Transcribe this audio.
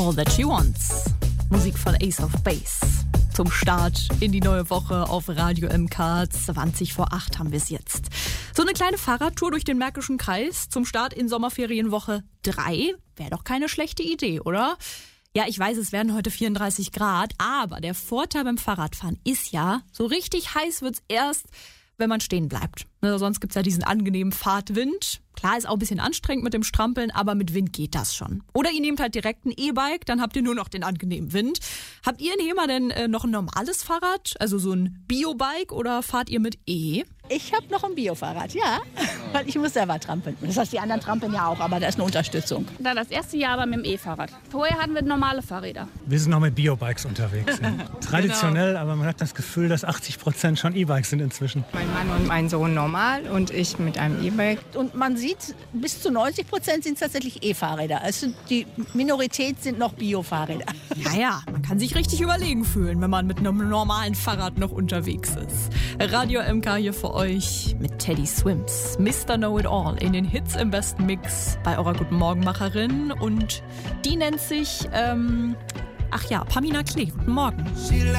All That She Wants. Musik von Ace of Base. Zum Start in die neue Woche auf Radio MK. 20 vor 8 haben wir es jetzt. So eine kleine Fahrradtour durch den Märkischen Kreis zum Start in Sommerferienwoche 3. Wäre doch keine schlechte Idee, oder? Ja, ich weiß, es werden heute 34 Grad, aber der Vorteil beim Fahrradfahren ist ja, so richtig heiß wird's erst, wenn man stehen bleibt. Sonst gibt's ja diesen angenehmen Fahrtwind. Klar, ist auch ein bisschen anstrengend mit dem Strampeln, aber mit Wind geht das schon. Oder ihr nehmt halt direkt ein E-Bike, dann habt ihr nur noch den angenehmen Wind. Habt ihr in Hema denn noch ein normales Fahrrad, also so ein Bio-Bike, oder fahrt ihr mit E? Ich habe noch ein Bio-Fahrrad, ja, weil ich muss selber trampeln. Das heißt, die anderen trampeln ja auch, aber da ist eine Unterstützung. Da das erste Jahr aber mit dem E-Fahrrad. Vorher hatten wir normale Fahrräder. Wir sind noch mit Biobikes unterwegs. Ja. Traditionell, genau. Aber man hat das Gefühl, dass 80% schon E-Bikes sind inzwischen. Mein Mann und mein Sohn normal und ich mit einem E-Bike. Und man sieht, bis zu 90% sind es tatsächlich E-Fahrräder. Also die Minorität sind noch Bio-Fahrräder. Ja, man kann sich richtig überlegen fühlen, wenn man mit einem normalen Fahrrad noch unterwegs ist. Radio MK hier für euch mit Teddy Swims. Mr. Know-It-All in den Hits im besten Mix bei eurer Guten Morgen-Macherin. Und die nennt sich, Pamina Klee. Guten Morgen.